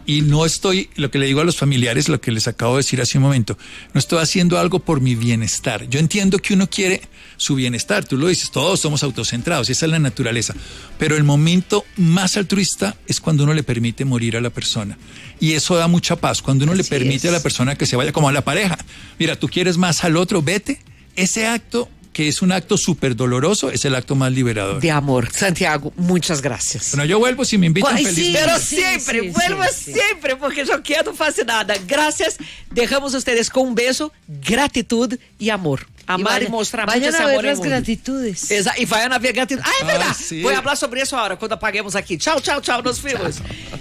Y no estoy, lo que le digo a los familiares, lo que les acabo de decir hace un momento, no estoy haciendo algo por mi bienestar. Yo entiendo que uno quiere su bienestar, tú lo dices, todos somos autocentrados, esa es la naturaleza. Pero el momento más altruista es cuando uno le permite morir a la persona. Y eso da mucha paz, cuando uno le permite a la persona que se vaya, como a la pareja. Mira, tú quieres más al otro, vete. Ese acto, que es un acto súper doloroso, es el acto más liberador. De amor. Santiago, muchas gracias. Bueno, yo vuelvo si me invitan Sí, feliz. pero siempre, vuelva siempre, porque yo quedo fascinada. Gracias. Dejamos a ustedes con un beso, gratitud y amor. Amar y mostrar mucho ese amor ver las gratitudes. Y vayan a ver gratitud. Ah, es verdad. Sí. Voy a hablar sobre eso ahora, cuando apaguemos aquí. Chao, chao, chao. Nos vemos.